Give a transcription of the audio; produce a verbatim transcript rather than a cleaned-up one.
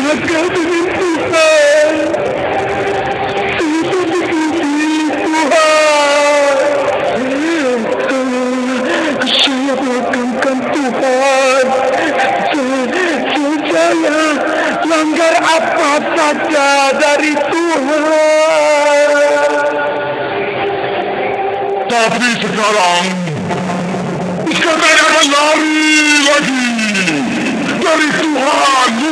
durhaka dengan Tuhan. Tuhan begini Tuhan. Saya melakukan Tuhan. Saya langgar apa saja dari Tuhan. Tapi sekarang kalian akan lari lagi dari Tuhan.